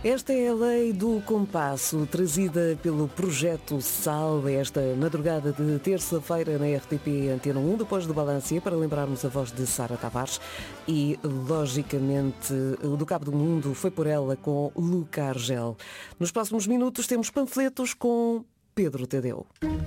Esta é a Lei do Compasso, trazida pelo Projeto SAL, esta madrugada de terça-feira na RTP Antena 1, depois do Balancia, para lembrarmos a voz de Sara Tavares e, logicamente, do Cabo do Mundo foi por ela com Luca Argel. Nos próximos minutos temos panfletos com Pedro Tadeu.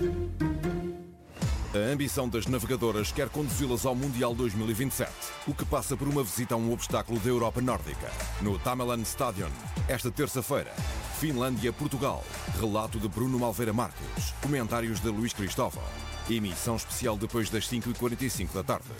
A ambição das navegadoras quer conduzi-las ao Mundial 2027, o que passa por uma visita a um obstáculo da Europa Nórdica. No Tamerlan Stadion, esta terça-feira, Finlândia-Portugal. Relato de Bruno Malveira Marques. Comentários de Luís Cristóvão. Emissão especial depois das 5h45 da tarde.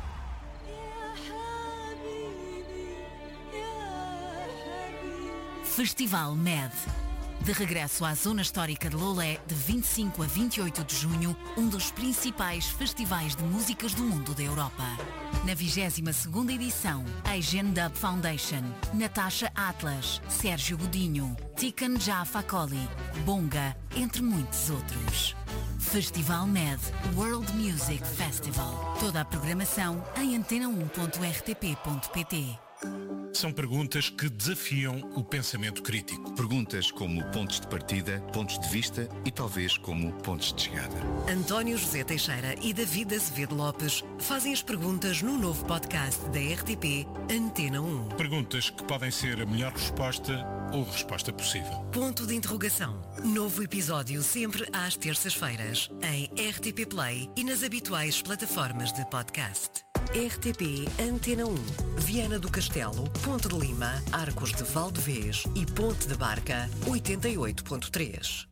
Festival MED. De regresso à Zona Histórica de Lolé, de 25 a 28 de junho, um dos principais festivais de músicas do mundo da Europa. Na 22ª edição, Asian Dub Foundation, Natasha Atlas, Sérgio Godinho, Tiken Jah Fakoly, Bonga, entre muitos outros. Festival MED World Music Festival. Toda a programação em antena1.rtp.pt. São perguntas que desafiam o pensamento crítico. Perguntas como pontos de partida, pontos de vista e talvez como pontos de chegada. António José Teixeira e David Azevedo Lopes fazem as perguntas no novo podcast da RTP Antena 1. Perguntas que podem ser a melhor resposta ou a resposta possível. Ponto de interrogação. Novo episódio sempre às terças-feiras em RTP Play e nas habituais plataformas de podcast. RTP Antena 1, Viana do Castelo, Ponte de Lima, Arcos de Valdevez e Ponte de Barca, 88.3.